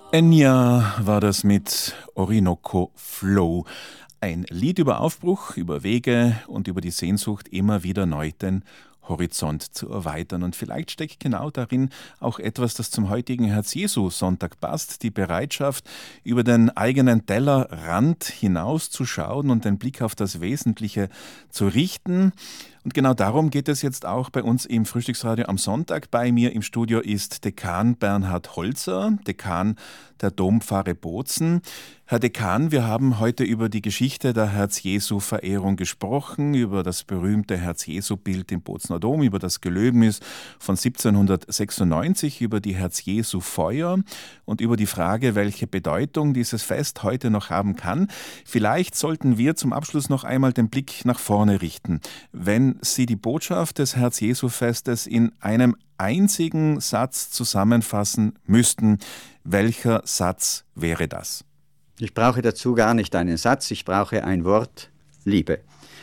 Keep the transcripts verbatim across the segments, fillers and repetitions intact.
Enya war das mit Orinoco Flow. Ein Lied über Aufbruch, über Wege und über die Sehnsucht, immer wieder neu den Horizont zu erweitern. Und vielleicht steckt genau darin auch etwas, das zum heutigen Herz-Jesu-Sonntag passt, die Bereitschaft, über den eigenen Tellerrand hinauszuschauen und den Blick auf das Wesentliche zu richten. Und genau darum geht es jetzt auch bei uns im Frühstücksradio am Sonntag. Bei mir im Studio ist Dekan Bernhard Holzer, Dekan der Dompfarre Bozen. Herr Dekan, wir haben heute über die Geschichte der Herz-Jesu-Verehrung gesprochen, über das berühmte Herz-Jesu-Bild im Bozener Dom, über das Gelöbnis von siebzehnhundertsechsundneunzig, über die Herz-Jesu-Feuer und über die Frage, welche Bedeutung dieses Fest heute noch haben kann. Vielleicht sollten wir zum Abschluss noch einmal den Blick nach vorne richten. Wenn Sie die Botschaft des Herz-Jesu-Festes in einem einzigen Satz zusammenfassen müssten, welcher Satz wäre das? Ich brauche dazu gar nicht einen Satz, ich brauche ein Wort: Liebe.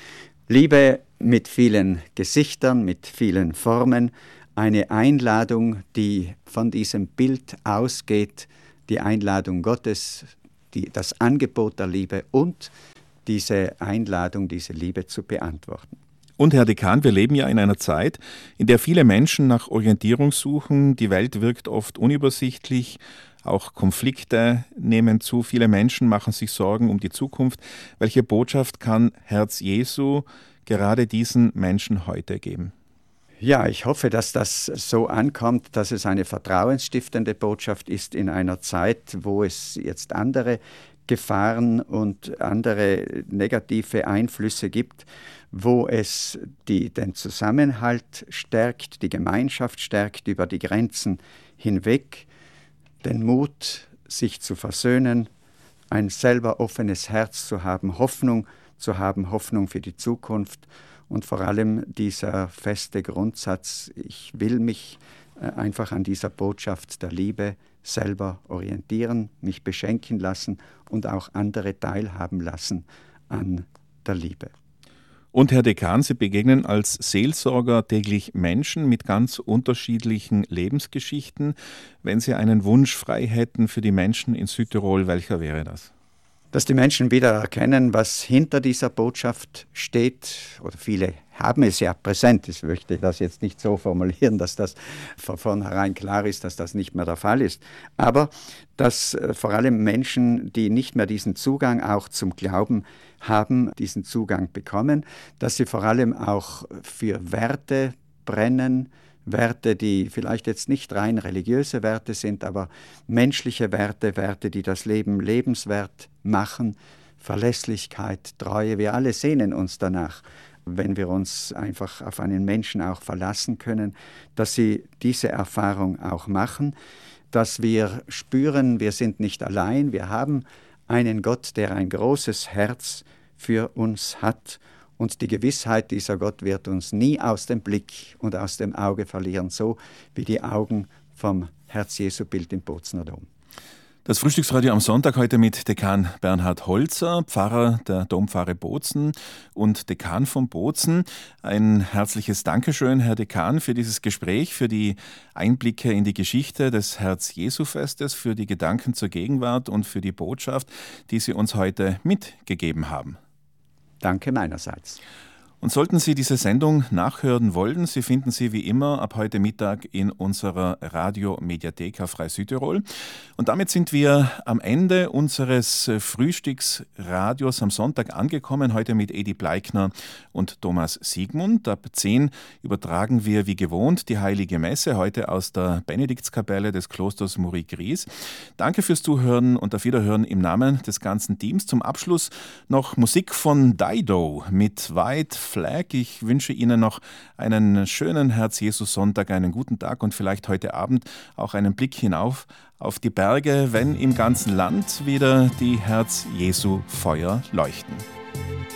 Liebe mit vielen Gesichtern, mit vielen Formen, eine Einladung, die von diesem Bild ausgeht, die Einladung Gottes, die, das Angebot der Liebe und diese Einladung, diese Liebe zu beantworten. Und Herr Dekan, wir leben ja in einer Zeit, in der viele Menschen nach Orientierung suchen. Die Welt wirkt oft unübersichtlich, auch Konflikte nehmen zu. Viele Menschen machen sich Sorgen um die Zukunft. Welche Botschaft kann Herz Jesu gerade diesen Menschen heute geben? Ja, ich hoffe, dass das so ankommt, dass es eine vertrauensstiftende Botschaft ist in einer Zeit, wo es jetzt andere Gefahren und andere negative Einflüsse gibt, wo es die, den Zusammenhalt stärkt, die Gemeinschaft stärkt über die Grenzen hinweg, den Mut, sich zu versöhnen, ein selber offenes Herz zu haben, Hoffnung zu haben, Hoffnung für die Zukunft und vor allem dieser feste Grundsatz: Ich will mich einfach an dieser Botschaft der Liebe selber orientieren, mich beschenken lassen und auch andere teilhaben lassen an der Liebe. Und Herr Dekan, Sie begegnen als Seelsorger täglich Menschen mit ganz unterschiedlichen Lebensgeschichten. Wenn Sie einen Wunsch frei hätten für die Menschen in Südtirol, welcher wäre das? Dass die Menschen wieder erkennen, was hinter dieser Botschaft steht, oder viele haben es ja präsent. Ich möchte das jetzt nicht so formulieren, dass das von vornherein klar ist, dass das nicht mehr der Fall ist. Aber dass äh, vor allem Menschen, die nicht mehr diesen Zugang auch zum Glauben haben, diesen Zugang bekommen, dass sie vor allem auch für Werte brennen, Werte, die vielleicht jetzt nicht rein religiöse Werte sind, aber menschliche Werte, Werte, die das Leben lebenswert machen, Verlässlichkeit, Treue. Wir alle sehnen uns danach, wenn wir uns einfach auf einen Menschen auch verlassen können, dass sie diese Erfahrung auch machen, dass wir spüren, wir sind nicht allein, wir haben einen Gott, der ein großes Herz für uns hat. Und die Gewissheit, dieser Gott wird uns nie aus dem Blick und aus dem Auge verlieren, so wie die Augen vom Herz-Jesu-Bild im Bozener Dom. Das Frühstücksradio am Sonntag heute mit Dekan Bernhard Holzer, Pfarrer der Dompfarre Bozen und Dekan von Bozen. Ein herzliches Dankeschön, Herr Dekan, für dieses Gespräch, für die Einblicke in die Geschichte des Herz-Jesu-Festes, für die Gedanken zur Gegenwart und für die Botschaft, die Sie uns heute mitgegeben haben. Danke meinerseits. Und sollten Sie diese Sendung nachhören wollen, Sie finden sie wie immer ab heute Mittag in unserer Radio-Mediathek auf Frei Südtirol. Und damit sind wir am Ende unseres Frühstücksradios am Sonntag angekommen, heute mit Edi Bleikner und Thomas Siegmund. Ab zehn übertragen wir wie gewohnt die Heilige Messe, heute aus der Benediktskapelle des Klosters Muri-Gries. Danke fürs Zuhören und auf Wiederhören im Namen des ganzen Teams. Zum Abschluss noch Musik von Dido mit White Flag. Ich wünsche Ihnen noch einen schönen Herz-Jesus-Sonntag, einen guten Tag und vielleicht heute Abend auch einen Blick hinauf auf die Berge, wenn im ganzen Land wieder die Herz-Jesu-Feuer leuchten.